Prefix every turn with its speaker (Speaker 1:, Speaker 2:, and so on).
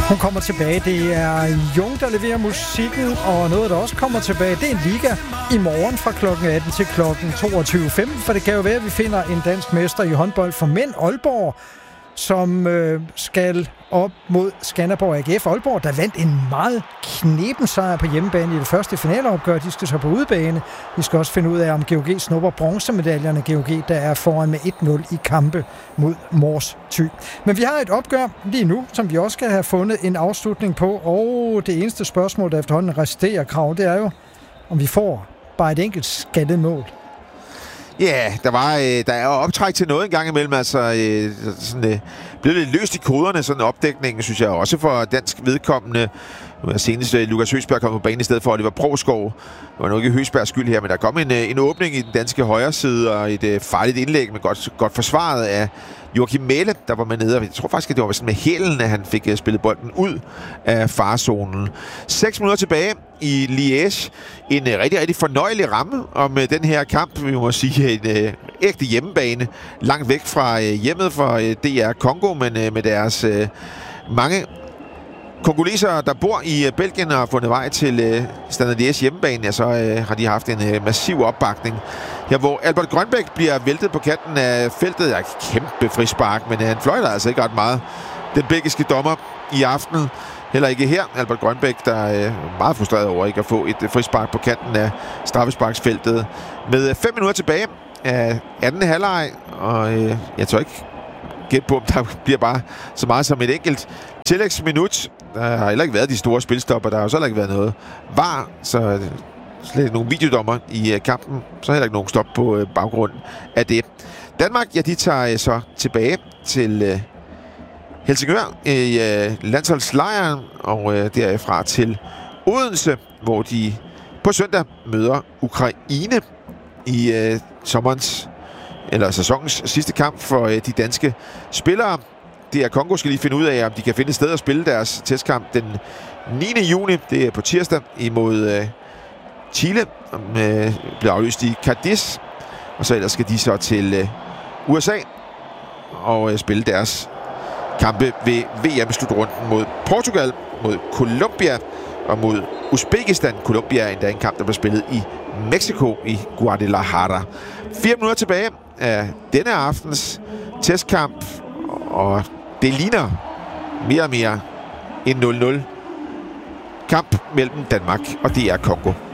Speaker 1: Hun kommer tilbage. Det er Jung, der leverer musikken, og noget, der også kommer tilbage, det er en liga i morgen fra kl. 18 til kl. 22.15, for det kan jo være, at vi finder en dansk mester i håndbold for mænd, Aalborg, som skal op mod Skanderborg AGF. Aalborg, der vandt en meget knepen sejr på hjemmebane i det første finaleopgør. De skal så på udebane. Vi skal også finde ud af, om GOG snupper bronzemedaljerne. GOG, der er foran med 1-0 i kampe mod Mors Thy. Men vi har et opgør lige nu, som vi også skal have fundet en afslutning på. Og det eneste spørgsmål, der efterhånden resterer, Krav, det er jo, om vi får bare et enkelt skattet mål.
Speaker 2: Ja, der er optræk til noget en gang imellem, altså blev lidt løst i koderne, sådan en opdækning, synes jeg også for dansk vedkommende. Nu er senest Lukas Høgsberg kom på banen i stedet for Oliver Provsgaard. Det var nok ikke Høgsbergs skyld her, men der kom en åbning i den danske højre side, og et farligt indlæg, men godt forsvaret af Joachim Mæhle, der var med nede. Jeg tror faktisk, at det var sådan med hælen, at han fik spillet bolden ud af farezonen. 6 minutter tilbage i Liège. En rigtig, rigtig fornøjelig ramme om den her kamp. Vi må sige en ægte hjemmebane. Langt væk fra hjemmet for DR Congo, men med deres mange kongolesere, der bor i Belgien og har fundet vej til Standard Liège hjemmebane, ja, så har de haft en massiv opbakning. Her hvor Albert Grønbæk bliver væltet på kanten af feltet. Ja, kæmpe frispark, men han fløjter altså ikke ret meget. Den belgiske dommer i aften, heller ikke her. Albert Grønbæk, der er meget frustreret over ikke at få et frispark på kanten af straffesparksfeltet. Med 5 minutter tilbage af anden halvleg, og jeg tror ikke gæt på, om der bliver bare så meget som et enkelt tillægsminut. Der har heller ikke været de store spilstopper. Der har jo så heller ikke været noget VAR, så slet ikke nogen videodommer i kampen. Så heller ikke nogen stop på baggrund af det. Danmark, ja, de tager så tilbage til Helsingør i landsholdslejren, og derfra til Odense, hvor de på søndag møder Ukraine i sæsonens sidste kamp for de danske spillere. DR Congo skal lige finde ud af, om de kan finde et sted at spille deres testkamp den 9. juni. Det er på tirsdag imod Chile. Bliver aflyst i Cadiz. Og så ellers skal de så til USA og spille deres kampe ved VM-slutrunden mod Portugal, mod Colombia og mod Uzbekistan. Colombia er endda en kamp, der bliver spillet i Mexico i Guadalajara. 4 minutter tilbage af denne aftens testkamp, og det ligner mere og mere en 0-0 kamp mellem Danmark og DR Congo.